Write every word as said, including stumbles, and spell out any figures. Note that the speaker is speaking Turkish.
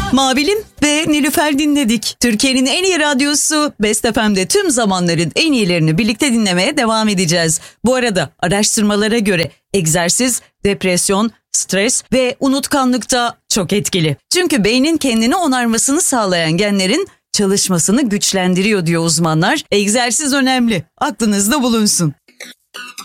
Mavilim ve Nilüfer dinledik. Türkiye'nin en iyi radyosu Best F M'de tüm zamanların en iyilerini birlikte dinlemeye devam edeceğiz. Bu arada araştırmalara göre egzersiz, depresyon, stres ve unutkanlıkta çok etkili. Çünkü beynin kendini onarmasını sağlayan genlerin çalışmasını güçlendiriyor diyor uzmanlar. Egzersiz önemli. Aklınızda bulunsun.